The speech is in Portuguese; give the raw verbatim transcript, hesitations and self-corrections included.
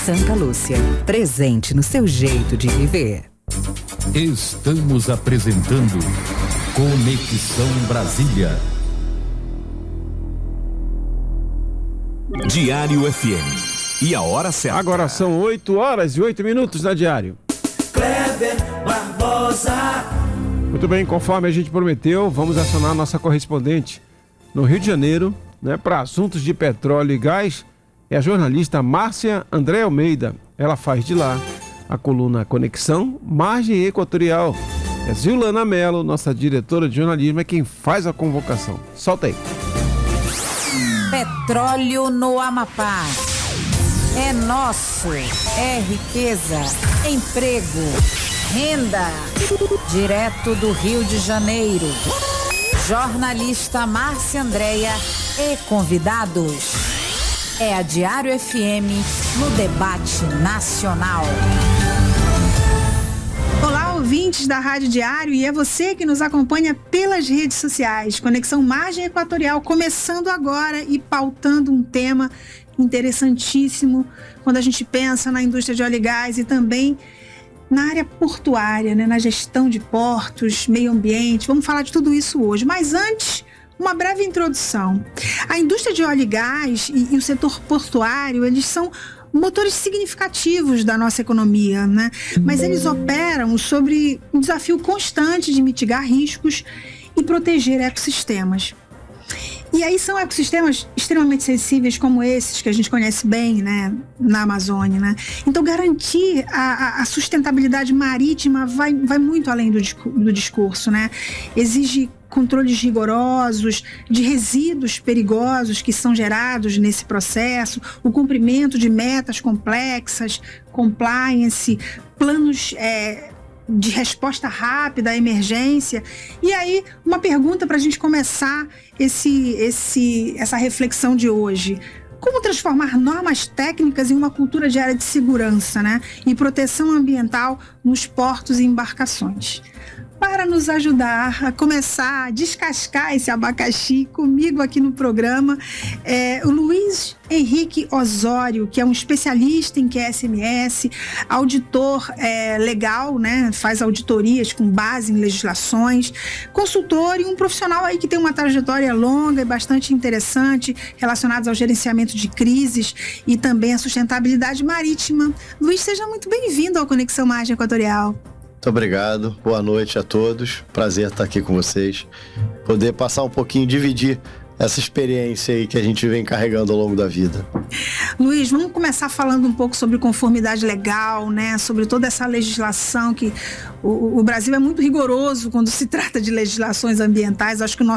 Santa Lúcia, presente no seu jeito de viver. Estamos apresentando Conexão Brasília. Diário F M. E a hora certa. Agora são oito horas e oito minutos na Diário. Kleber Barbosa. Muito bem, conforme a gente prometeu, vamos acionar nossa correspondente no Rio de Janeiro, né, para assuntos de petróleo e gás. É a jornalista Márcia André Almeida. Ela faz de lá a coluna Conexão Margem Equatorial. É Zilana Mello, nossa diretora de jornalismo, é quem faz a convocação. Solta aí. Petróleo no Amapá. É nosso. É riqueza, emprego, renda. Direto do Rio de Janeiro. Jornalista Márcia Andréia e convidados. É a Diário F M no debate nacional. Olá, ouvintes da Rádio Diário, e é você que nos acompanha pelas redes sociais. Conexão Margem Equatorial começando agora e pautando um tema interessantíssimo quando a gente pensa na indústria de óleo e gás e também na área portuária, né, na gestão de portos, meio ambiente. Vamos falar de tudo isso hoje. Mas antes, uma breve introdução. A indústria de óleo e gás e, e o setor portuário, eles são motores significativos da nossa economia, né? Mas eles operam sobre um desafio constante de mitigar riscos e proteger ecossistemas. E aí são ecossistemas extremamente sensíveis como esses que a gente conhece bem, né, na Amazônia, né? Então garantir a, a sustentabilidade marítima vai, vai muito além do, do discurso, né? Exige controles rigorosos de resíduos perigosos que são gerados nesse processo, o cumprimento de metas complexas, compliance, planos é, de resposta rápida à emergência. E aí, uma pergunta para a gente começar esse, esse, essa reflexão de hoje. Como transformar normas técnicas em uma cultura diária de segurança, né, e proteção ambiental nos portos e embarcações? Para nos ajudar a começar a descascar esse abacaxi comigo aqui no programa, é o Luiz Henrique Osório, que é um especialista em Q S M S, auditor é, legal, né? Faz auditorias com base em legislações, consultor e um profissional aí que tem uma trajetória longa e bastante interessante relacionados ao gerenciamento de crises e também à sustentabilidade marítima. Luiz, seja muito bem-vindo ao Conexão Margem Equatorial. Muito obrigado, boa noite a todos, prazer estar aqui com vocês, poder passar um pouquinho, dividir essa experiência aí que a gente vem carregando ao longo da vida. Luiz, vamos começar falando um pouco sobre conformidade legal, né? Sobre toda essa legislação que o, o Brasil é muito rigoroso quando se trata de legislações ambientais. Acho que o